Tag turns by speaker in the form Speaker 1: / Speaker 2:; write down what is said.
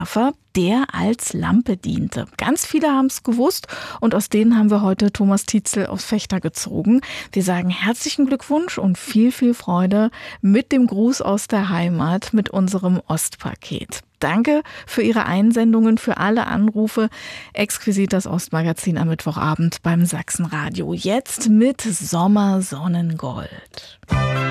Speaker 1: der als Lampe diente. Ganz viele haben es gewusst und aus denen haben wir heute Thomas Tietzel aus Vechta gezogen. Wir sagen herzlichen Glückwunsch und viel, viel Freude mit dem Gruß aus der Heimat, mit unserem Ostpaket. Danke für Ihre Einsendungen, für alle Anrufe. Exquisit das Ostmagazin am Mittwochabend beim Sachsenradio. Jetzt mit Sommersonnengold.